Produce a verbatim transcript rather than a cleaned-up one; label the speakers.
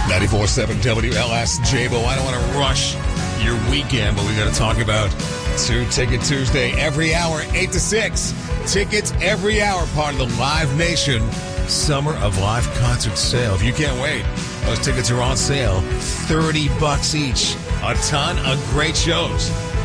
Speaker 1: ninety-four point seven W L S J-Bo. I don't want to rush your weekend, but we got to talk about Two Ticket Tuesday every hour, eight to six. Tickets every hour, part of the Live Nation Summer of Live concert sale. If you can't wait, those tickets are on sale, thirty bucks each. A ton of great shows